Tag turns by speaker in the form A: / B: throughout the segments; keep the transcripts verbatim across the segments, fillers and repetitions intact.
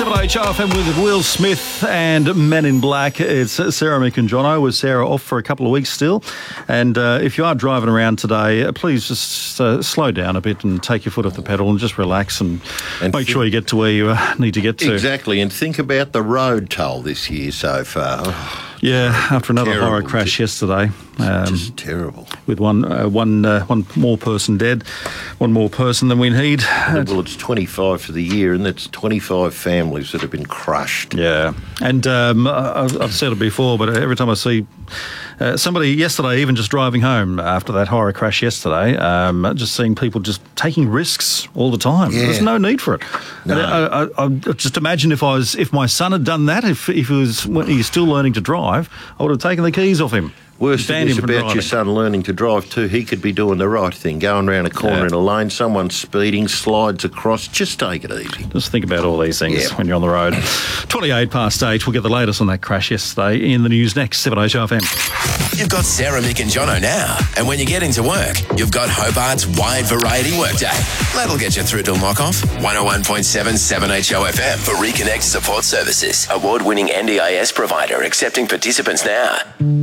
A: seven H R F M with Will Smith and Men in Black. It's Sarah, Mick and Jono, with Sarah off for a couple of weeks still. And uh, if you are driving around today, uh, please just uh, slow down a bit and take your foot off the pedal and just relax and, and make th- sure you get to where you uh, need to get to.
B: Exactly, and think about the road toll this year so far. Oh.
A: Yeah, after another
B: Terrible.
A: horror crash yesterday. Um,
B: Just terrible.
A: With one uh, one, uh, one more person dead, one more person than we need.
B: Well, it's twenty-five for the year, and that's twenty-five families that have been crushed.
A: Yeah, and um, I've said it before, but every time I see uh, somebody yesterday, even just driving home after that horror crash yesterday, um, just seeing people just taking risks all the time.
B: Yeah.
A: There's no need for it.
B: No.
A: I, I, I just imagine if I was, if my son had done that, if, if he was when he's still learning to drive, I would have taken the keys off him.
B: Worst thing is about your son learning to drive too. He could be doing the right thing, going around a corner yeah. in a lane, someone's speeding, slides across. Just take it easy.
A: Just think about all these things
B: yeah.
A: when you're on the road. twenty-eight past eight. We'll get the latest on that crash yesterday in the news next. seven H R F M.
C: You've got Sarah, Mick and Jono now. And when you get into work, you've got Hobart's wide variety workday. That'll get you through till knock-off. one oh one point seven, seven H O F M for Reconnect Support Services. Award-winning N D I S provider accepting participants now.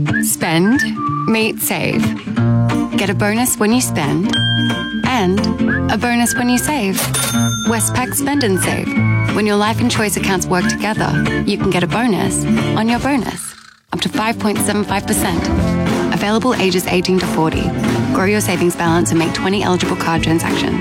D: Spend, meet, save. Get a bonus when you spend and a bonus when you save. Westpac Spend and Save. When your life and choice accounts work together, you can get a bonus on your bonus. Up to five point seven five percent. Available ages eighteen to forty. Grow your savings balance and make twenty eligible card transactions.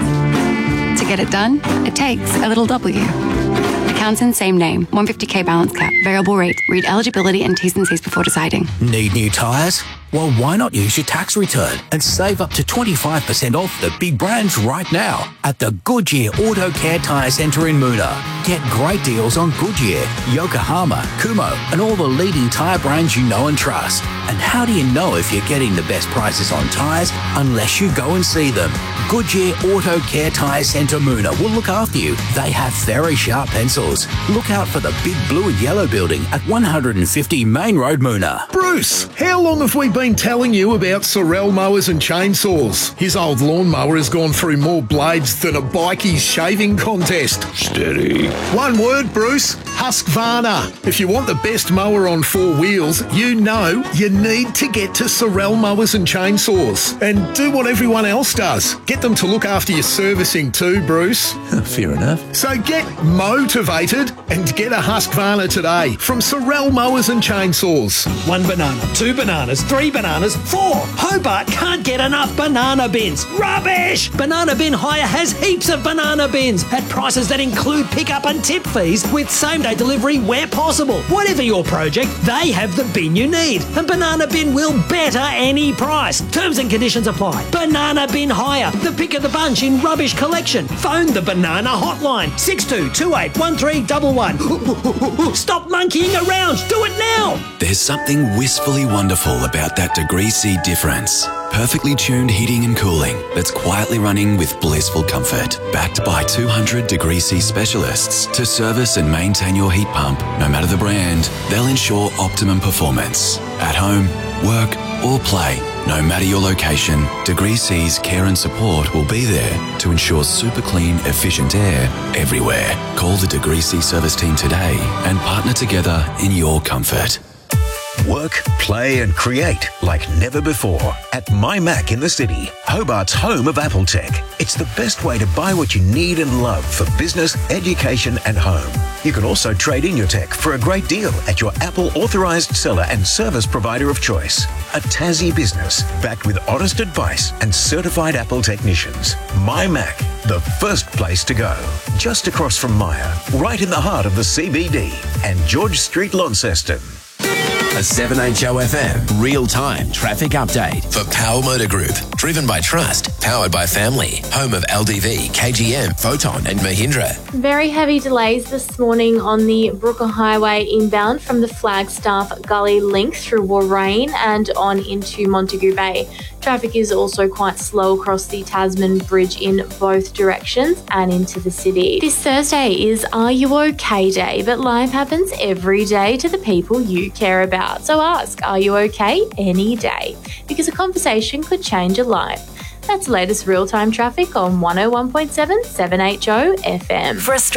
D: To get it done, it takes a little W. Accounts in same name. one hundred fifty K balance cap. Variable rate. Read eligibility and T's and C's before deciding.
E: Need new tyres? Well, why not use your tax return and save up to twenty-five percent off the big brands right now at the Goodyear Auto Care Tyre Centre in Moona. Get great deals on Goodyear, Yokohama, Kumho and all the leading tyre brands you know and trust. And how do you know if you're getting the best prices on tyres unless you go and see them? Goodyear Auto Care Tyre Centre Moona will look after you. They have very sharp pencils. Look out for the big blue and yellow building at one hundred fifty Main Road, Moona.
F: Bruce, how long have we been telling you about Sorel mowers and chainsaws? His old lawnmower has gone through more blades than a bikie's shaving contest.
B: Steady.
F: One word, Bruce. Husqvarna. If you want the best mower on four wheels, you know you need to get to Sorel mowers and chainsaws. And do what everyone else does. Get them to look after your servicing too, Bruce.
E: Fair enough.
F: So get motivated and get a Husqvarna today from Sorel mowers and chainsaws.
G: One banana, two bananas, three bananas, four. Hobart can't get enough banana bins. Rubbish! Banana Bin Hire has heaps of banana bins at prices that include pickup and tip fees with same-day delivery where possible. Whatever your project, they have the bin you need. And Banana Bin will better any price. Terms and conditions apply. Banana Bin Hire, the pick of the bunch in rubbish collection. Phone the Banana Hotline, six two two eight one three one one. Stop monkeying around. Do it now.
C: There's something wistfully wonderful about that Degree C difference. Perfectly tuned heating and cooling that's quietly running with blissful comfort. Backed by two hundred Degree C specialists to service and maintain your heat pump. No matter the brand, they'll ensure optimum performance. At home, work or play, no matter your location, Degree C's care and support will be there to ensure super clean, efficient air everywhere. Call the Degree C service team today and partner together in your comfort.
H: Work, play and create like never before at My Mac in the City, Hobart's home of Apple Tech. It's the best way to buy what you need and love for business, education and home. You can also trade in your tech for a great deal at your Apple authorised seller and service provider of choice. A Tassie business backed with honest advice and certified Apple technicians. My Mac, the first place to go. Just across from Myer, right in the heart of the C B D and George Street, Launceston.
C: A seven H O F M real-time traffic update for Power Motor Group. Driven by trust, powered by family. Home of L D V, K G M, Photon and Mahindra.
I: Very heavy delays this morning on the Brooker Highway inbound from the Flagstaff Gully link through Warrane and on into Montagu Bay. Traffic is also quite slow across the Tasman Bridge in both directions and into the city. This Thursday is Are You OK Day, but life happens every day to the people you care about. So ask, are you okay any day? Because a conversation could change a life. That's the latest real-time traffic on one oh one point seven, seven H O F M.
D: For